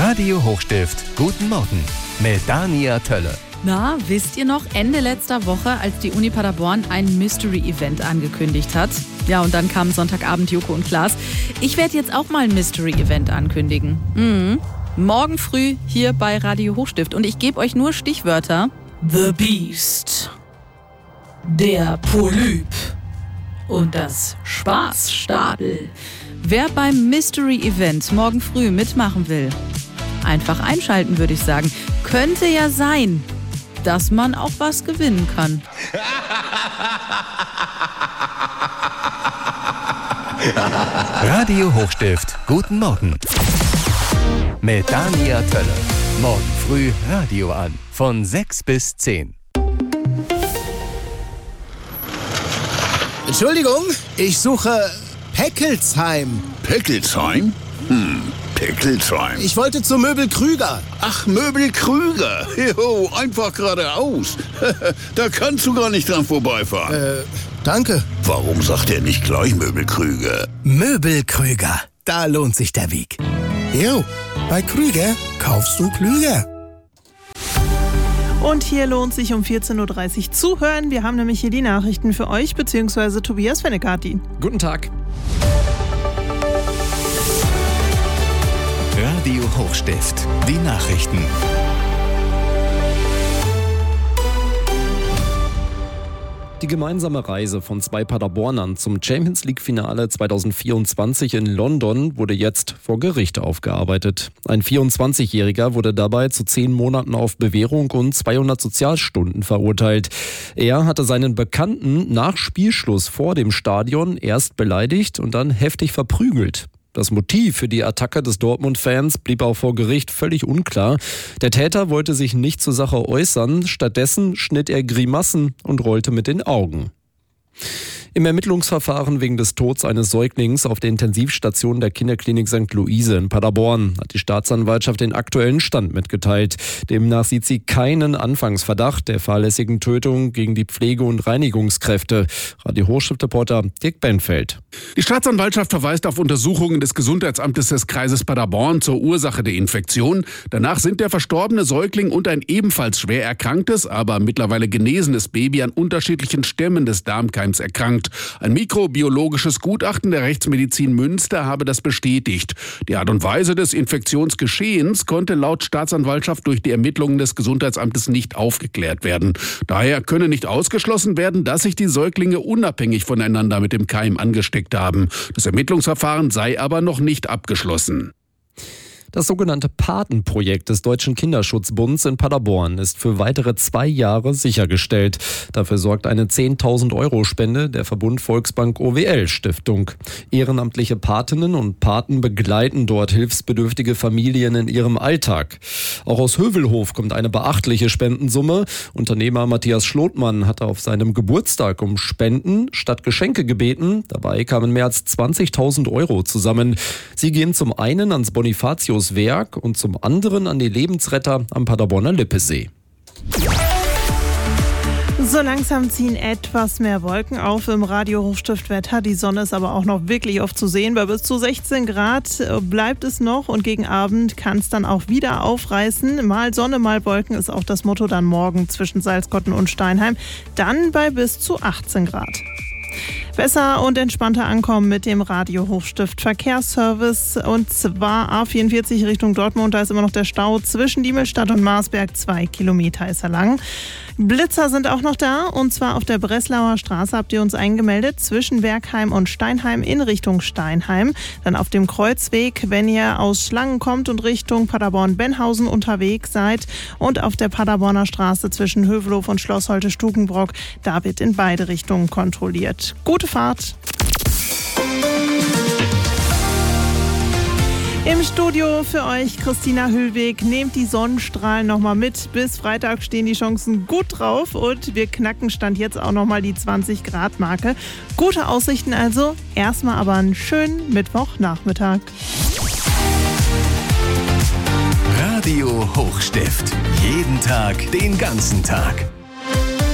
Radio Hochstift, guten Morgen mit Dania Tölle. Na, wisst ihr noch, Ende letzter Woche, als die Uni Paderborn ein Mystery-Event angekündigt hat? Ja, und dann kamen Sonntagabend Joko und Klaas. Ich werde jetzt auch mal ein Mystery-Event ankündigen. Morgen früh hier bei Radio Hochstift. Und ich gebe euch nur Stichwörter. The Beast, der Polyp und das Spaßstadel. Wer beim Mystery-Event morgen früh mitmachen will, einfach einschalten, würde ich sagen. Könnte ja sein, dass man auch was gewinnen kann. Radio Hochstift, guten Morgen mit Dania Tölle. Morgen früh Radio an, von 6 bis 10. Entschuldigung, ich suche Peckelsheim. Peckelsheim? Peckelsheim. Ich wollte zu Möbel Krüger. Ach, Möbel Krüger. Jo, einfach geradeaus. Da kannst du gar nicht dran vorbeifahren. Danke. Warum sagt er nicht gleich Möbel Krüger? Möbel Krüger. Da lohnt sich der Weg. Jo, bei Krüger kaufst du klüger. Und hier lohnt sich um 14.30 Uhr zuhören. Wir haben nämlich hier die Nachrichten für euch, beziehungsweise Tobias Fennekati. Guten Tag. Radio Hochstift, die Nachrichten. Die gemeinsame Reise von zwei Paderbornern zum Champions-League-Finale 2024 in London wurde jetzt vor Gericht aufgearbeitet. Ein 24-Jähriger wurde dabei zu 10 Monaten auf Bewährung und 200 Sozialstunden verurteilt. Er hatte seinen Bekannten nach Spielschluss vor dem Stadion erst beleidigt und dann heftig verprügelt. Das Motiv für die Attacke des Dortmund-Fans blieb auch vor Gericht völlig unklar. Der Täter wollte sich nicht zur Sache äußern, stattdessen schnitt er Grimassen und rollte mit den Augen. Im Ermittlungsverfahren wegen des Todes eines Säuglings auf der Intensivstation der Kinderklinik St. Luise in Paderborn hat die Staatsanwaltschaft den aktuellen Stand mitgeteilt. Demnach sieht sie keinen Anfangsverdacht der fahrlässigen Tötung gegen die Pflege- und Reinigungskräfte. Radio Hochstift-Reporter Dirk Benfeld. Die Staatsanwaltschaft verweist auf Untersuchungen des Gesundheitsamtes des Kreises Paderborn zur Ursache der Infektion. Danach sind der verstorbene Säugling und ein ebenfalls schwer erkranktes, aber mittlerweile genesenes Baby an unterschiedlichen Stämmen des Darmkeims erkrankt. Ein mikrobiologisches Gutachten der Rechtsmedizin Münster habe das bestätigt. Die Art und Weise des Infektionsgeschehens konnte laut Staatsanwaltschaft durch die Ermittlungen des Gesundheitsamtes nicht aufgeklärt werden. Daher könne nicht ausgeschlossen werden, dass sich die Säuglinge unabhängig voneinander mit dem Keim angesteckt haben. Das Ermittlungsverfahren sei aber noch nicht abgeschlossen. Das sogenannte Patenprojekt des Deutschen Kinderschutzbunds in Paderborn ist für weitere 2 Jahre sichergestellt. Dafür sorgt eine 10.000 € Spende der Verbund Volksbank OWL Stiftung. Ehrenamtliche Patinnen und Paten begleiten dort hilfsbedürftige Familien in ihrem Alltag. Auch aus Hövelhof kommt eine beachtliche Spendensumme. Unternehmer Matthias Schlotmann hatte auf seinem Geburtstag um Spenden statt Geschenke gebeten. Dabei kamen mehr als 20.000 € zusammen. Sie gehen zum einen ans Bonifatius Werk und zum anderen an die Lebensretter am Paderborner Lippesee. So langsam ziehen etwas mehr Wolken auf im Radio Hochstiftwetter. Die Sonne ist aber auch noch wirklich oft zu sehen. Bei bis zu 16 Grad bleibt es noch und gegen Abend kann es dann auch wieder aufreißen. Mal Sonne, mal Wolken ist auch das Motto dann morgen zwischen Salzkotten und Steinheim. Dann bei bis zu 18 Grad. Besser und entspannter ankommen mit dem Radio Hochstift Verkehrsservice und zwar A44 Richtung Dortmund. Da ist immer noch der Stau zwischen Diemelstadt und Marsberg. 2 Kilometer ist er lang. Blitzer sind auch noch da und zwar auf der Breslauer Straße habt ihr uns eingemeldet zwischen Bergheim und Steinheim in Richtung Steinheim. Dann auf dem Kreuzweg, wenn ihr aus Schlangen kommt und Richtung Paderborn-Benhausen unterwegs seid und auf der Paderborner Straße zwischen Hövelhof und Schloss Holte-Stukenbrock. Da wird in beide Richtungen kontrolliert. Gute Fahrt! Im Studio für euch Christina Hüllweg. Nehmt die Sonnenstrahlen nochmal mit. Bis Freitag stehen die Chancen gut drauf und wir knacken Stand jetzt auch nochmal die 20-Grad-Marke. Gute Aussichten also. Erstmal aber einen schönen Mittwochnachmittag. Radio Hochstift. Jeden Tag, den ganzen Tag.